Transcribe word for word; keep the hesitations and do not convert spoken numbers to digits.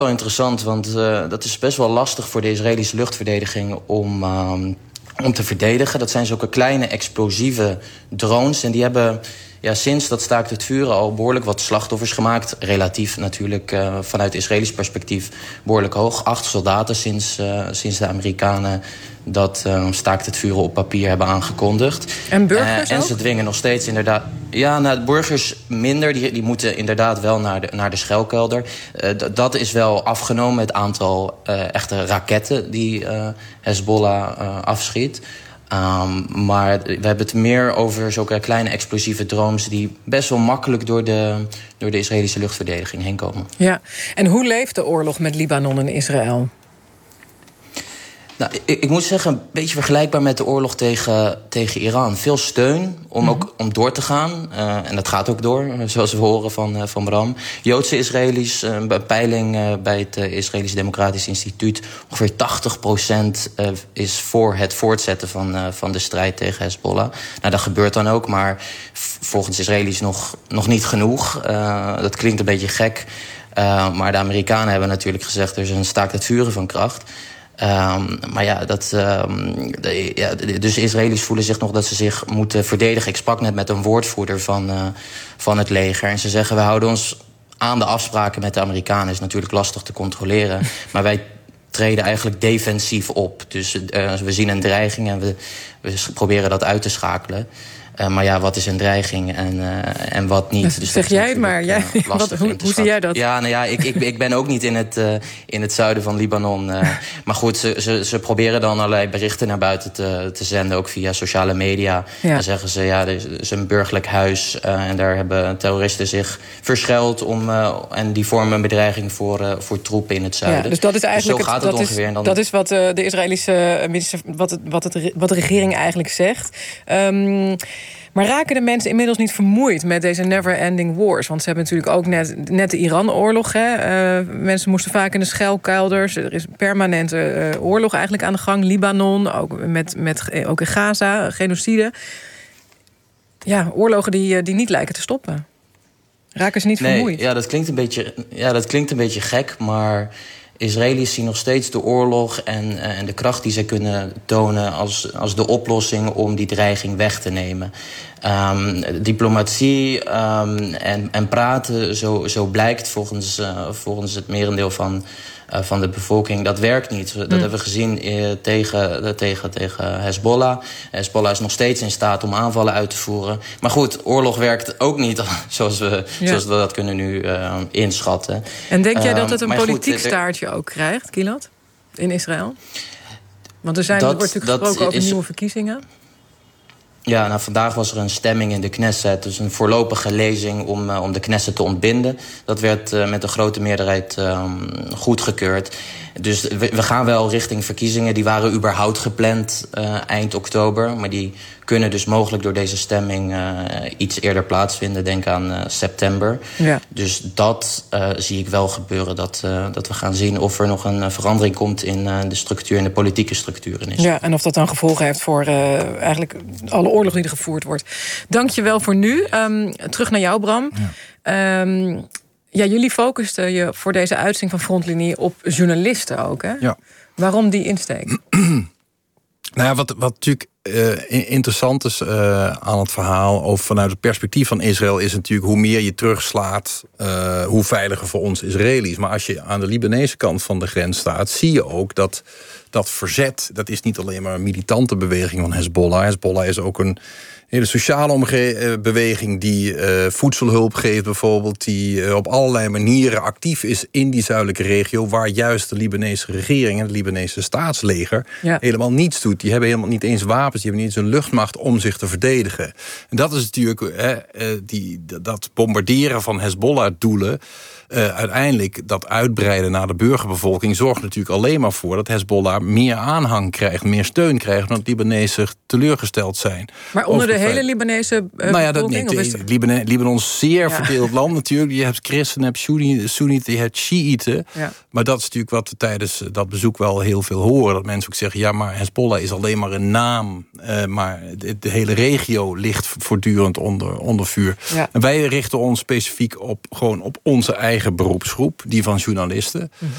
Wel interessant, want uh, dat is best wel lastig voor de Israëlische luchtverdediging om, uh, om te verdedigen. Dat zijn zulke kleine explosieve drones en die hebben ja, sinds dat staakt het vuren al behoorlijk wat slachtoffers gemaakt. Relatief natuurlijk uh, vanuit Israëlisch perspectief behoorlijk hoog. Acht soldaten sinds, uh, sinds de Amerikanen dat uh, staakt het vuren op papier hebben aangekondigd. En burgers uh, En ook? ze dwingen nog steeds inderdaad... Ja, nou, de burgers minder. Die, die moeten inderdaad wel naar de, naar de schuilkelder. Uh, d- dat is wel afgenomen, het aantal uh, echte raketten die uh, Hezbollah uh, afschiet. Um, maar we hebben het meer over zulke kleine explosieve drones die best wel makkelijk door de, door de Israëlische luchtverdediging heen komen. Ja, en hoe leeft de oorlog met Libanon en Israël? Nou, ik, ik moet zeggen, een beetje vergelijkbaar met de oorlog tegen, tegen Iran. Veel steun om Mm-hmm. ook om door te gaan. Uh, en dat gaat ook door, zoals we horen van, uh, van Bram. Joodse Israëli's, uh, een peiling uh, bij het uh, Israëlisch Democratisch Instituut. Ongeveer tachtig procent uh, is voor het voortzetten van, uh, van de strijd tegen Hezbollah. Nou, dat gebeurt dan ook, maar v- volgens Israëli's nog, nog niet genoeg. Uh, dat klinkt een beetje gek. Uh, maar de Amerikanen hebben natuurlijk gezegd, er is een staakt het vuren van kracht. Um, maar ja, dat, um, de, ja, dus de Israëli's voelen zich nog dat ze zich moeten verdedigen. Ik sprak net met een woordvoerder van, uh, van het leger. En ze zeggen, we houden ons aan de afspraken met de Amerikanen. Is natuurlijk lastig te controleren. Maar wij treden eigenlijk defensief op. Dus uh, we zien een dreiging en we, we proberen dat uit te schakelen. Uh, maar ja, wat is een dreiging en, uh, en wat niet? Dus zeg jij het maar. Jij, uh, wat, hoe hoe zie jij dat? Ja, nou ja, ik, ik, ik ben ook niet in het, uh, in het zuiden van Libanon. Uh, maar goed, ze, ze, ze proberen dan allerlei berichten naar buiten te, te zenden, ook via sociale media. Ja. Dan zeggen ze, ja, er is een burgerlijk huis uh, en daar hebben terroristen zich verschuild om, uh, en die vormen een bedreiging voor, uh, voor troepen in het zuiden. Ja, dus dat is eigenlijk dus zo gaat het, dat ongeveer. Is, en dan... dat is wat uh, de Israëlische minister, wat, het, wat, het, wat de regering eigenlijk zegt. Um, Maar raken de mensen inmiddels niet vermoeid met deze never-ending wars? Want ze hebben natuurlijk ook net, net de Iran-oorlog. Hè? Uh, mensen moesten vaak in de schuilkelders. Er is een permanente uh, oorlog eigenlijk aan de gang. Libanon, ook, met, met, ook in Gaza, genocide. Ja, oorlogen die, die niet lijken te stoppen. Raken ze niet nee, vermoeid? Ja, dat klinkt een beetje, ja, dat klinkt een beetje gek, maar Israëli's zien nog steeds de oorlog en, en de kracht die ze kunnen tonen als, als de oplossing om die dreiging weg te nemen. Um, diplomatie um, en, en praten, zo, zo blijkt volgens, uh, volgens het merendeel van, uh, van de bevolking, dat werkt niet. Dat mm. hebben we gezien uh, tegen, uh, tegen, tegen Hezbollah. Hezbollah is nog steeds in staat om aanvallen uit te voeren. Maar goed, oorlog werkt ook niet zoals we, ja. zoals we dat kunnen nu uh, inschatten. En denk jij dat het um, een politiek goed, staartje ook krijgt, Gilad, in Israël? Want er, zijn, dat, er wordt natuurlijk gesproken over is, nieuwe verkiezingen. Ja, nou, vandaag was er een stemming in de Knesset, dus een voorlopige lezing om, uh, om de Knesset te ontbinden. Dat werd uh, met een grote meerderheid um, goedgekeurd. Dus we, we gaan wel richting verkiezingen. Die waren überhaupt gepland uh, eind oktober, maar die kunnen dus mogelijk door deze stemming uh, iets eerder plaatsvinden. Denk aan uh, september. Ja. Dus dat uh, zie ik wel gebeuren. Dat, uh, dat we gaan zien of er nog een uh, verandering komt in uh, de structuur, in de politieke structuur in Israël. Ja, en of dat dan gevolgen heeft voor uh, eigenlijk alle oorlog die er gevoerd wordt. Dank je wel voor nu. Um, terug naar jou, Bram. Ja. Um, ja, jullie focusten je voor deze uitzending van Frontlinie op journalisten ook, hè? Ja. Waarom die insteek? Nou ja, wat, wat natuurlijk uh, interessant is uh, aan het verhaal, over vanuit het perspectief van Israël, is natuurlijk hoe meer je terugslaat, uh, hoe veiliger voor ons Israëli's. Maar als je aan de Libanese kant van de grens staat, zie je ook dat dat verzet, dat is niet alleen maar een militante beweging van Hezbollah. Hezbollah is ook een hele sociale omge- beweging die uh, voedselhulp geeft bijvoorbeeld, die uh, op allerlei manieren actief is in die zuidelijke regio, waar juist de Libanese regering en het Libanese staatsleger ja. helemaal niets doet. Die hebben helemaal niet eens wapens, die hebben niet eens een luchtmacht om zich te verdedigen. En dat is natuurlijk uh, uh, die, dat bombarderen van Hezbollah-doelen, Uh, uiteindelijk dat uitbreiden naar de burgerbevolking zorgt natuurlijk alleen maar voor dat Hezbollah meer aanhang krijgt, meer steun krijgt, omdat Libanezen teleurgesteld zijn. Maar onder de hele Libanese uh, nou ja, dat bevolking? niet. Of is het... Libanon, Libanon is zeer ja. verdeeld land natuurlijk. Je hebt christenen, je hebt Soenieten, je hebt Shiiten. Ja. Maar dat is natuurlijk wat we tijdens dat bezoek wel heel veel horen. Dat mensen ook zeggen, ja, maar Hezbollah is alleen maar een naam. Uh, maar de, de hele regio ligt voortdurend onder, onder vuur. Ja. En wij richten ons specifiek op, gewoon op onze eigen beroepsgroep, die van journalisten. Mm-hmm.